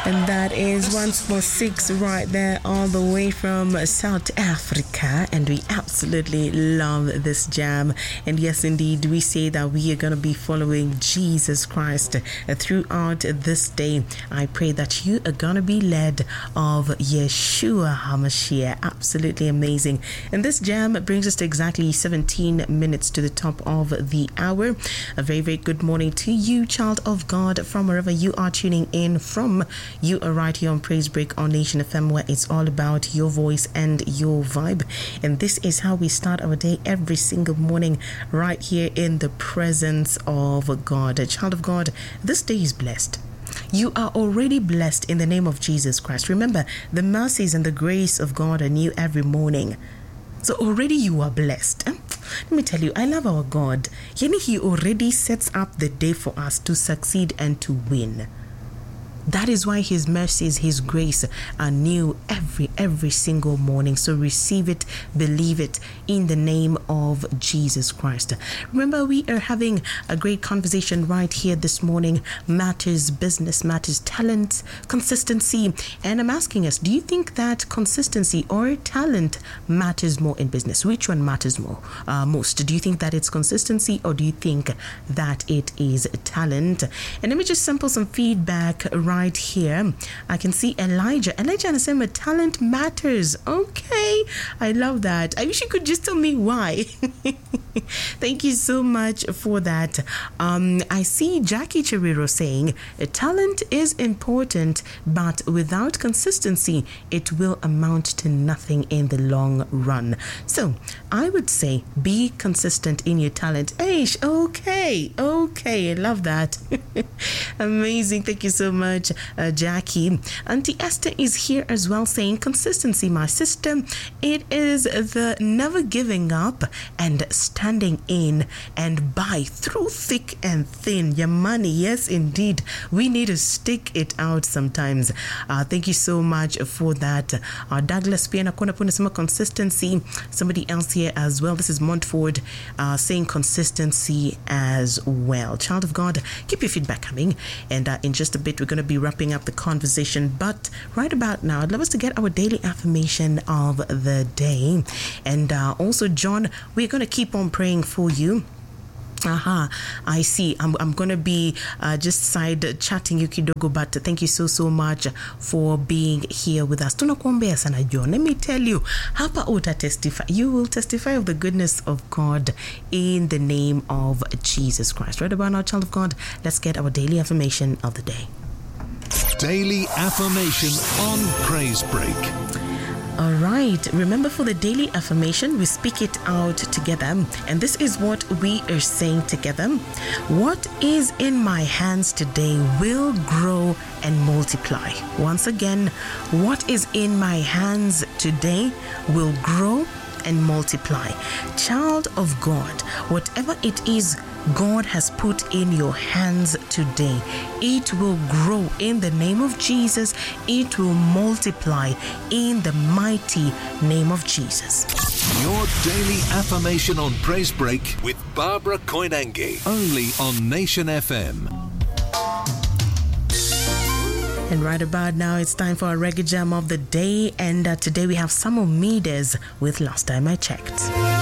And that is 146 right there, all the way from South Africa. And we absolutely love this jam. And yes, indeed, we say that we are going to be following Jesus Christ throughout this day. I pray that you are going to be led of Yeshua HaMashiach. Absolutely amazing. And this jam brings us to exactly 17 minutes to the top of the hour. A very, very good morning to you, child of God, from wherever you are tuning in from. You are right here on Praise Break on Nation FM, where it's all about your voice and your vibe. And this is how we start our day every single morning, right here in the presence of God. A child of God, this day is blessed. You are already blessed in the name of Jesus Christ. Remember, the mercies and the grace of God are new every morning. So already you are blessed. Let me tell you, I love our God. He already sets up the day for us to succeed and to win. That is why his mercies, his grace are new every single morning. So receive it, believe it in the name of Jesus Christ. Remember, we are having a great conversation right here this morning. Matters, business matters, talent, consistency. And I'm asking us, do you think that consistency or talent matters more in business? Which one matters most? Do you think that it's consistency, or do you think that it is talent? And let me just sample some feedback right here. I can see Elijah and saying talent matters. Okay, I love that. I wish you could just tell me why. Thank you so much for that. I see Jackie Chiriro saying talent is important, but without consistency it will amount to nothing in the long run. So I would say be consistent in your talent. Aish, okay, I love that. Amazing. Thank you so much, Jackie. Auntie Esther is here as well, saying consistency, my sister. It is the never giving up and standing in and by through thick and thin. Your money, yes, indeed. We need to stick it out sometimes. Thank you so much for that. Douglas Piana Konapuna consistency. Somebody else here as well. This is Montford saying consistency as well. Child of God, keep your feedback coming. And in just a bit, we're going to be wrapping up the conversation. But right about now, I'd love us to get our daily affirmation of the day. And also, John, we're going to keep on praying for you. I see. I'm going to be just side chatting you kidogo, but thank you so much for being here with us. Tunakuombea sana John. Let me tell you, hapa uta testify. You will testify of the goodness of God in the name of Jesus Christ. Right about now, child of God, let's get our daily affirmation of the day. Daily affirmation on Praise Break. All right. Remember, for the daily affirmation, we speak it out together. And this is what we are saying together. What is in my hands today will grow and multiply. Once again, what is in my hands today will grow and multiply. Child of God, whatever it is God has put in your hands today, it will grow in the name of Jesus. It will multiply in the mighty name of Jesus. Your daily affirmation on Praise Break with Barbara Koinange, only on Nation FM. And right about now, it's time for our reggae jam of the day. And today we have Samuel Mides with Last Time I Checked.